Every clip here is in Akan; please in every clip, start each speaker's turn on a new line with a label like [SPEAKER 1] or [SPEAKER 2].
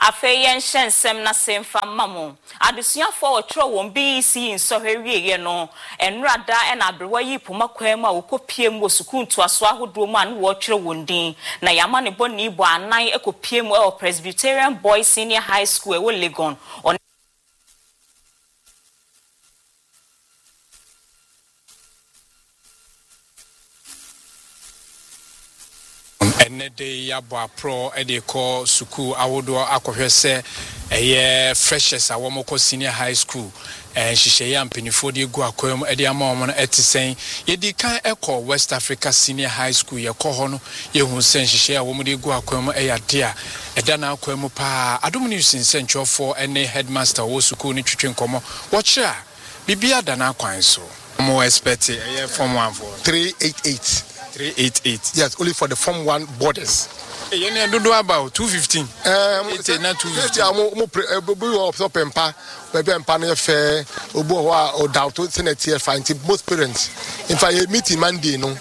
[SPEAKER 1] Afeyen Shensem na semfa mamo. Adesua for otro won BEC nsohwe ye no. Enrada e na abrewa yi poma kwam a wokopiem wo sukuntu aso ahodo ma no wo twere wondin. Na yama ne boni bo anan ekopiem e Presbyterian Boys Senior High School e wo Legon.
[SPEAKER 2] Nede yabo pro edeko suku awodo akohwese freshers awomoko senior high school hihye ya mpenifo de gu akwam ede ama omo etisen yedi kan eko West Africa Senior High School yekoho no yehu sen hihye awom de gu akwam eyade a eda na akwam pa adom ni sinsen chofo ene headmaster wo suku ni twetwe nkomo wo kira bibia da na akwan so mo expect form 1 for 388
[SPEAKER 3] yes, only for the Form 1 borders.
[SPEAKER 2] You do about 215. It's not
[SPEAKER 3] 215. Most parents. In fact, a meeting Monday, no.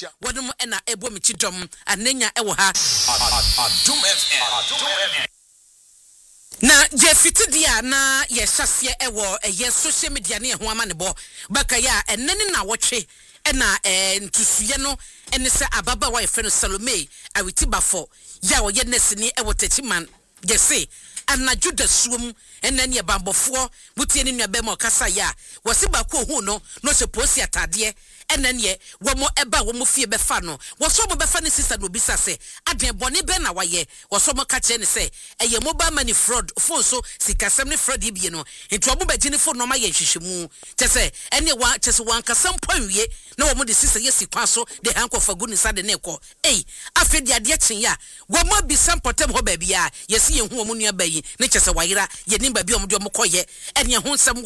[SPEAKER 4] Na jefiti dia na yesase ewo social media ne ho amanebo baka ya enene na wotwe na ntusuye no ene se ababa wa yefeno Salome awitibafo ya wo yenese ni ewo tachiman gese anaju da suom ene ne bambofo butie ne nua bema kasa ya wose ba ko hu no se posi atade ene ne wo mo eba wo mo fie befa no wo so mo befa ne sister no bisa se aden bone be na waye wo so mo ka che ne se eye mobile money fraud phone so sikasem ne fraud ibie no enti omo ba gini phone no ma ye hwehwemu che se ene wa che se wan kasam panwie na wo mo de sister ye sikwa so de hanko fagu ni sade ne ko afedi ade chen ya wo mo bi sampotem ho ba bia ye se ye hu mo nua bayi ne che se wayira ye nimba bi omo de omo koye ene ho nsam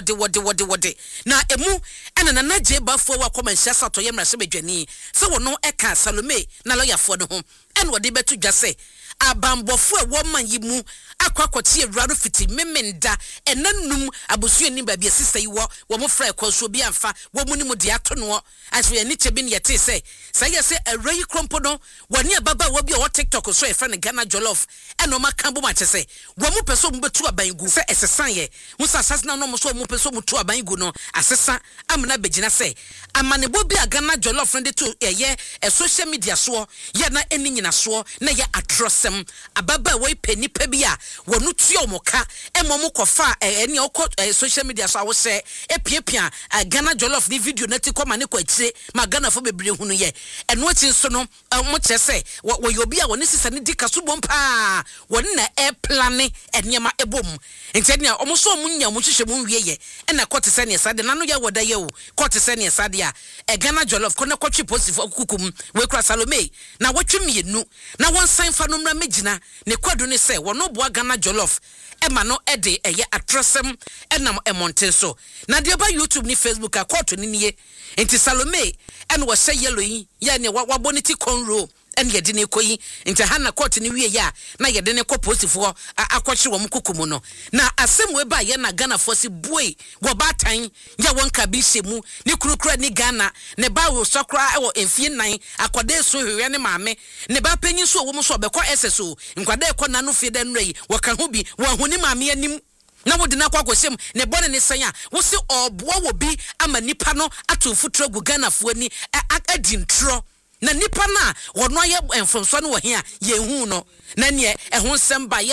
[SPEAKER 4] wode na emu ene na naje bafo wa komanhia sato ye mrase bedwani se wono eka Salome na lawyer no ho ene wode betu dwase abambofo wo man yi mu akwakwoti awura fiti memenda enanum abosu ani ba bia sister yi wo mo fra ekwaso bi amfa wo mu ni mu de ato no aso ye ni chebi ne yete se say se awura yi krompo no woni ababa wo bi o TikTok so e fa ne Ghana Jollof eno makambo ma chese wo mu peso mu betu abangu se esesan ye mu sasasna no mo so mu peso mu tu abangu no asesa amna begina se amanebo bi a Ghana Jollof ne to eye social media so ye na eni nyina so na ye atrosem ababa wo penipa bi a wonu tuo moka emomo kofa eni okọ social media so awose epiepia Ghana Jollof ni video na ti koma ne kwatire ma Ghana fo bebre hunu ye eno achi so no mo chese wo yobi a woni sisa ne dika so bompa woni na plane enema ebom enti ne omo so mo nya mo hwehwe mo wie ye ena kote se ne sade nanu ya woda ye o kote se ne sade a Ghana Jollof ko na kwatwe positive kukum we kra Salome na wotwe mienu na won san fa no mra megina ne kwado ne se wono boa Ghana Jollof ema no ede eye atrosem enam emonten so na de ba YouTube ni Facebook akoto ni nie enti Salome ene wo se yellow yi ya ne waboniti conro ene yede ne koyi enti Hana court ni wie ya na yede ne ko posifo akwachi wo mkukumu no na asemwe ba ye na Ghana fosi boy wo batan ya wonka bi shemu ni kurukura ni Ghana ne ba wo sokra e wo enfie nan akode so hwe ne maame ne ba panyin so wo mo so bekọ SSO nkwade ekọ nanu fie da nrai wo ka ho bi wo ahoni maame anim na wodi na kwakosem ne bone ne san a wo se oboa wo bi ama nipa no ato futuro gu Ghana fo ani adintro na nipa na wono aye enfomso no wo he a ye hu no na ne ehun sem ba ye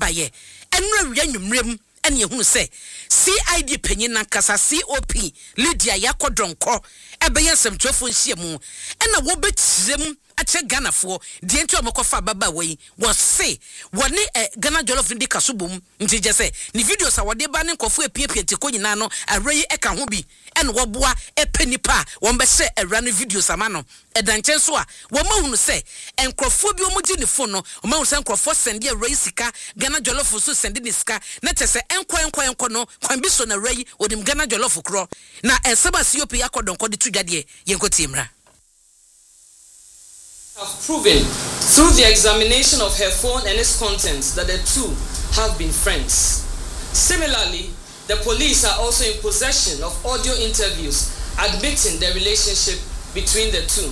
[SPEAKER 4] enra wi anwumrem ene ye hu se CID panyin na kasa COP Lydia Yakodronko ebeye semtwefo nhyiamu ena wo betirem ache Ghana fo de enti omokofa baba wei wo se woni Ghana Jollof ndi kasobom nti je se ni videos a wode ba ne nkofo epiepie te ko nyina no arei eka ho bi ene wo boa epenipa wo be se awra no videos ama no edanche so a wo mahunu se enkrofo bi omogi ne fo no o mahunu se enkrofo sende arei sika Ghana Jollof so sende ne sika na te se enko no kwan bi so na arei odim Ghana Jollof kro na enseba COP Yakodonko de tudwade yenkotimra
[SPEAKER 5] have proven through the examination of her phone and its contents that the two have been friends. Similarly, the police are also in possession of audio interviews admitting the relationship between the two.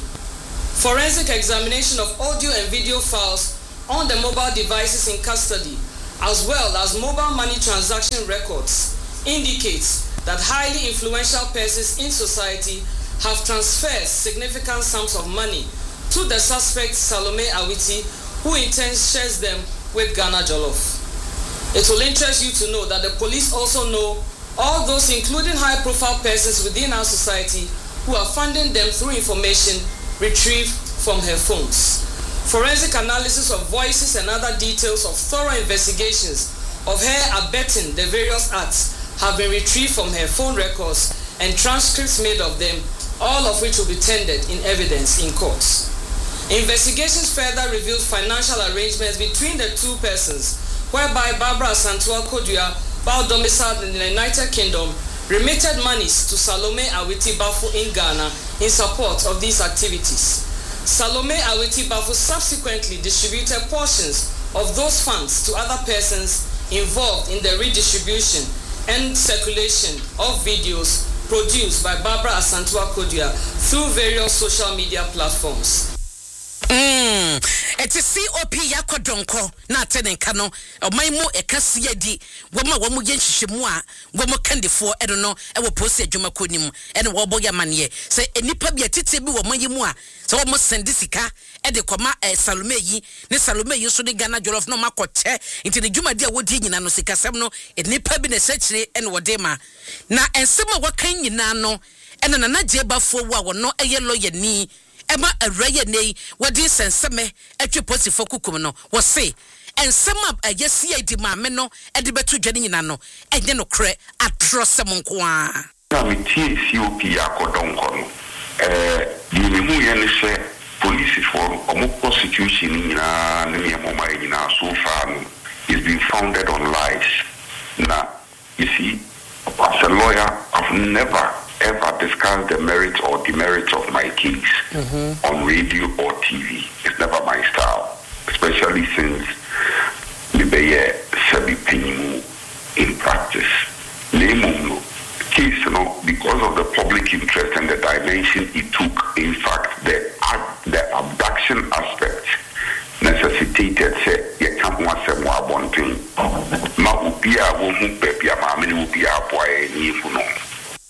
[SPEAKER 5] Forensic examination of audio and video files on the mobile devices in custody as well as mobile money transaction records, indicates that highly influential persons in society have transferred significant sums of money to the suspect Salome Awiti, who in turn shares them with Ghana Jollof. It will interest you to know that the police also know all those, including high-profile persons within our society, who are funding them through information retrieved from her phones. Forensic analysis of voices and other details of thorough investigations of her abetting the various acts have been retrieved from her phone records and transcripts made of them, all of which will be tendered in evidence in courts. Investigations further revealed financial arrangements between the two persons, whereby Barbara Asantua Kodua, while domiciled in the United Kingdom, remitted monies to Salome Awiti Bafo in Ghana in support of these activities. Salome Awiti Bafo subsequently distributed portions of those funds to other persons involved in the redistribution and circulation of videos produced by Barbara Asantua Kodua through various social media platforms.
[SPEAKER 4] It's a COP Yakodonko, not Tenenkano, or my mo a Cassiadi, Wama Yenshimua, Wama Candy4, I don't know, I will post a Jumakunim, and Waboya Manie, say any pabia titibu or Mayimua, so almost send this car, and the Koma Salome, ne Salome, you should Ghana Jollof no Makote, into the Juma dear Woodin and Nosika Samno, and Nipabin essentially and Wadema. Now, and some of what can you know, and an anajeba for what no a yellow ye Emma a raya nay, what is and some at your pussy for Kukumano was say, and some up a yes, see Meno, and the better Janinano, and then no cre at Trossamonqua.
[SPEAKER 6] Now, with COP Yakodonko, the police form or more prosecution in Moma so far is being founded on lies. Now, you see, as a lawyer, I've never ever discussed the merits or demerits of my case on radio or TV. It's never my style, especially since Libeye Sabi Penimu in practice. Name case, because of the public interest and the dimension it took, in fact, the abduction aspect necessitated say ye come once a more bonting. Ma upia won't be a mammy upia boy ni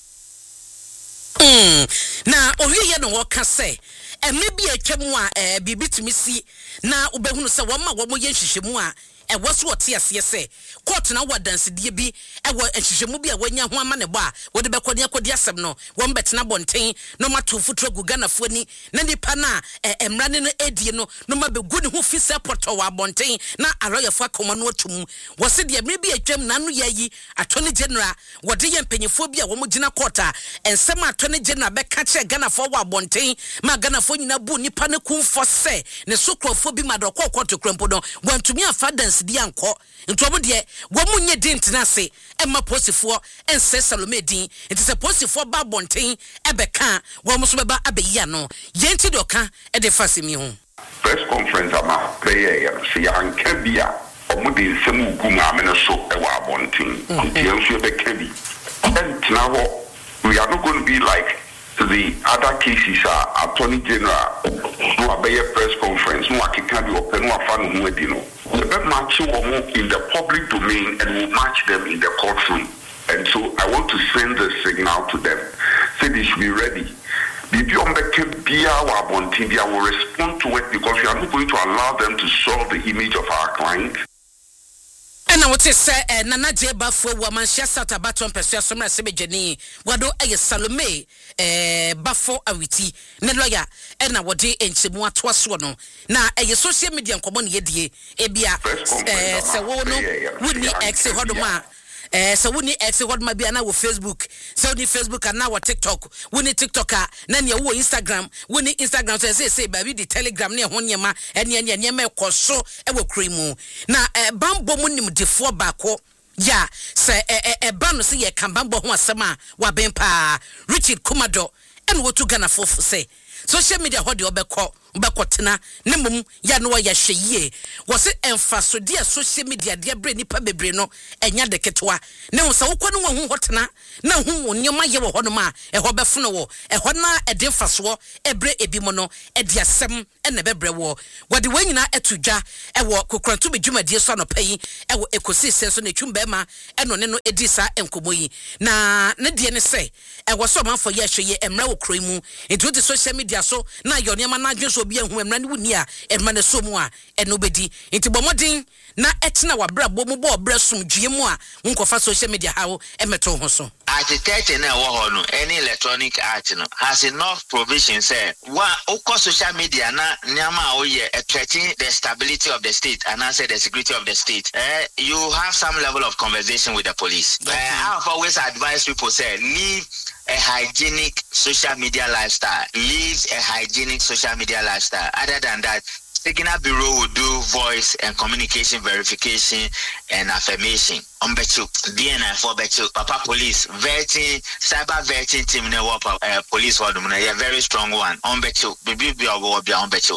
[SPEAKER 4] na owie no woka say e mebi atwam a bibi tumi si na ubehunu se woma wo ye nhyehyemu a e woso ote ase se court na wadanse die bi e wo nhyehyemu bi a wanya ho ama ne bo a wo de bekode akodi asem no wo mbetena bonten no mato futro gugana fuani na nipa na emra ne no edie no no mabegu ne ho fi support wa bonten na aroyefo akoma no atum wo se de mebi atwam na no yayi attorney general wo de ye mpanyefo bi a wo mugina court a ensem attorney general be ka che Ghana fo wa bonten ma Ghana fo nyina bu nipa ne kumfo se ne sokrofo bi madokọ court krempo no wantumi afa dance di anko ntobo de wo munye din tenase emma posifo ense Salome din enti se posifo ba bonten ebeka wo muso beba abeya no yenti doka e de fasimi ho
[SPEAKER 6] press conference ama prayer se yanka bia omudi nsemu guma me no so e wa bonten nti enso ebeka bi entina ho we are not going to be like the other cases are attorney general no abeye press conference no akeka bi open no afa no edi no we be match them in the public domain and we match them in the courtroom. And so I want to send the signal to them say they should be ready. Bibi ombeke bia wa bonti bia will respond to it because we are not going to allow them to soil the image of our client.
[SPEAKER 4] And I would say, Nana Jeba for woman, she has a baton pursuit, some Sebejani, Wado a Salome, Bafo Awiti, Neloya, and I would day and Simua Twaswano. Now, a social media common yedi, Ebia, Sawono, Woodney X Hodoma. So we need ex what might be now with Facebook. So ni Facebook and now TikTok. We need TikToker, nanya wo Instagram. We need Instagram say baby the Telegram near Honyama and nyama koso e wo krimu. Na bambo munim de fo bako. Ya say banu say ye kan bambo ho asema wa bempa Richard Kumado and wo to Ghana for say social media ho de obekọ mbekotena ne mum ya no ya hweye wo se emfaso dia social media dia bre nipa bebre no enya de ketwa ne wo se wo kwano wo hotena na hu wo nyoma ye wo hono ma eho befono wo eho na ede mfaso ebre ebimo no ede asem ene bebre wo wode wanyina etudwa ewo kokranto bedwumadie so no payi ewo ekosi senso na twumba ma eno ne no edi sa enkomoyi na ne die ne se ewo so manfo ye hweye emra wo kroimu into the social media so na yo ne ma na dweso bi ehu emra ne wuni a emra ne so mu a eno bedi into bomodin na etena wabra bomu bo obresum dwemu a nkofa social media hawo emeto ho so
[SPEAKER 7] architect na wo ho no any electronic art no has enough provision say wa ukọ social media na nyama o ye threatening the stability of the state and answer the security of the state you have some level of conversation with the police. I have always advised people say live a hygienic social media lifestyle. Live a hygienic social media lifestyle. Other than that, Signal Bureau will do voice and communication verification and affirmation. Bechu, DNI for Bechu, Papa Police, vetting, cyber vetting team, police, a very strong one. Bechu, Bibi on Bechu.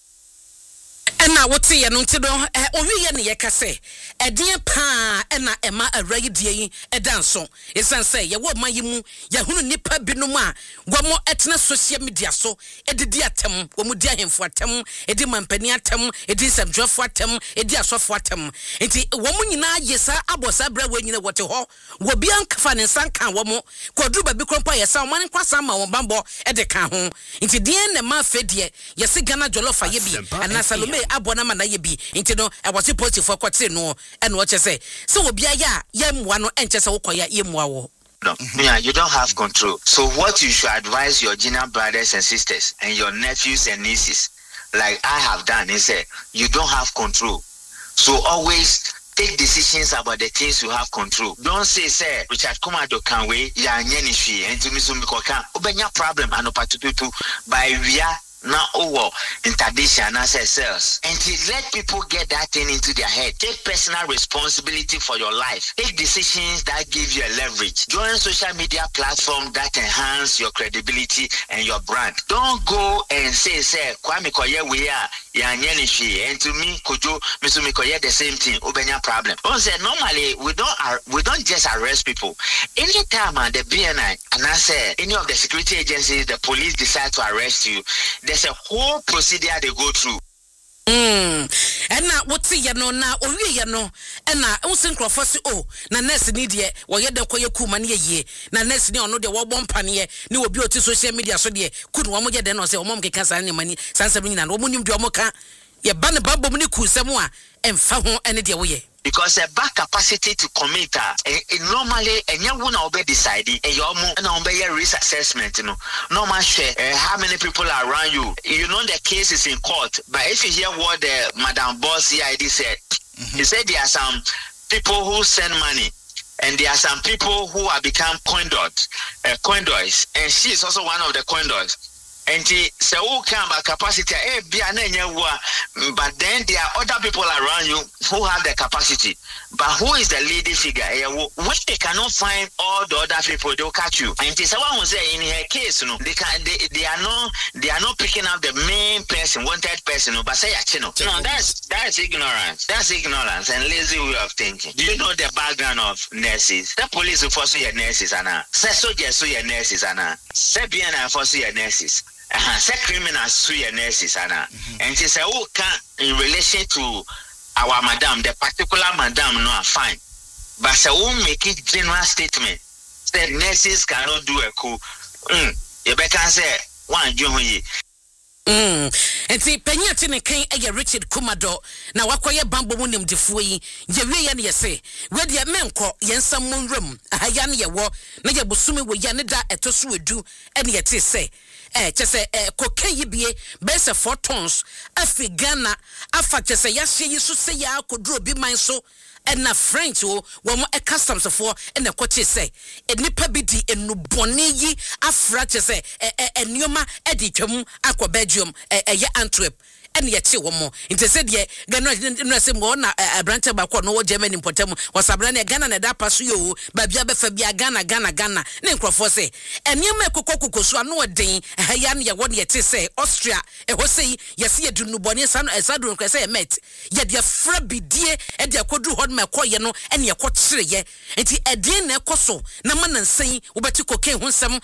[SPEAKER 4] Na wote ye no ntido owiye ne ye kase edin pa na ema awrai die yi edanso esanse ye wo mayimu ye hunu nipa binom a gomo etena social media so edidi atem wo mu di ahemfo atem edi mampani atem edi samdwafo atem edi asofo atem enti wo mu nyina yesa abosa bra wo nyina wote ho wo bia nkafa ne sanka wo mu kodru ba bi krompa yesa wo man kwasa ma wo bambo ede ka ho enti den ne ma fedie yesi Ghana jollofa ye bi ana Salome abona ma na ye bi enti no e was positive for kwate no e no che say so obi aya ye mwa no enche se wo koya ye mwa wo.
[SPEAKER 7] No, yeah, you don't have control. So what you should advise your junior brothers and sisters and your nephews and nieces, like I have done, is that you don't have control. So always take decisions about the things you have control. Don't say, Richard Komado can wait, ya nyenishi, and to me so mikoka, obenya problem and opatutu by via now over interdiction and sales. And to let people get that thing into their head. Take personal responsibility for your life. Take decisions that give you a leverage. Join social media platforms that enhance your credibility and your brand. Don't go and say, Kwame Koye we are and to me Kojo Misumi Koye the same thing. Obenya problem. Normally we don't just arrest people. Anytime the BNI and I say any of the security agencies, the police decide to arrest you, there's a whole procedure they go through.
[SPEAKER 4] And now what's ya no na owie ya no na unsinkrofo si na nurse ni de wo ye de koye kuma ne ye na nurse ni ono de wo bompa ne ni obi oti social media so de kunu wo mo ye de no se wo mo keka san ne mani sansem nyina wo mo nim de wo mo ka ye ba ne babom ni kusem a emfa ho ene de wo ye.
[SPEAKER 7] Because a back capacity to commit normally and you will be decided and your risk assessment, normal share how many people are around you. You know the case is in court, but if you hear what the Madam Boss CID said, he said there are some people who send money and there are some people who have become conduits, and she is also one of the conduits. And so who come by capacity, but then there are other people around you who have the capacity. But who is the leading figure? When they cannot find all the other people, they'll catch you. And someone will say in her case, they are not picking up the main person, wanted person, but say that's ignorance. That's ignorance and lazy way of thinking. Do you know the background of nurses? The police will force your nurses, Anna. Say soldiers sue your nurses, Anna. Say BNI force your nurses. Say criminals sue your nurses, Anna. And she said, "Oh, in relation to our madam, the particular madam, no, fine. But say, who make it general statement? Say nurses cannot do a coup. You better say one John."
[SPEAKER 4] Enti penyati ne kan eye Richard Komado na wakoye bambo mu nimdefo yi ye wie ye ne yese we de menko yensam monwram ahaya ne ye wo na ye bosumi wo ya ne da etoso edu ene ye te se chese kokayi bie bese 4 tons Afrigana afa chese ya hye yi so se ya akodro bi man so na French wo mo customs for na koche se nipa bi di enubone yi afra chese enioma edi twam akọ Belgium ye Antwerp ɛne yɛkye wɔ mo nti sɛ deɛ Ghana no sɛ mo na branch ba kɔ no wɔ Germany importem wasabra ne Ghana na da paso yo ba bia befa bia Ghana ne nkrofo sɛ enema kokokoso ano ɔden ya ne yɛ wɔ ne yɛte sɛ Austria ɛhɔ sɛ yɛse yɛdu no bɔne sa no ɛsadu no sɛ met yɛde fra bidie ɛde akodu hɔ no makɔyɛ no ɛne yɛkɔ kyereyɛ nti ɛden na ɛkɔ so na ma nansan wobɛti kokain ho nsɛm